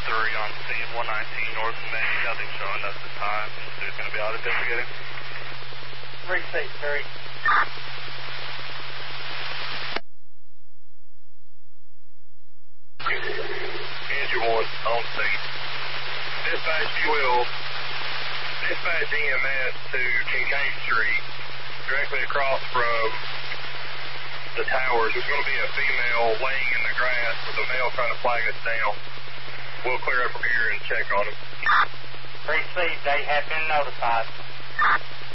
on scene 119 North Main. Nothing showing us the time. Who's going to be out investigating? Receive, Terry. Engine 1 on scene. Dispatch, you will dispatch EMS to Kincaid Street, directly across from the towers. There's going to be a female laying in the grass with a male trying to flag us down. We'll clear up from here and check on him. Receive, they have been notified.